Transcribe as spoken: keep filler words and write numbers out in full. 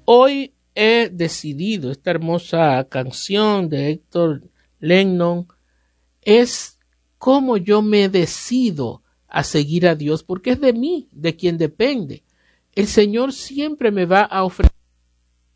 hoy he decidido, esta hermosa canción de Héctor Lennon, es cómo yo me decido a seguir a Dios, porque es de mí, de quien depende. El Señor siempre me va a ofrecer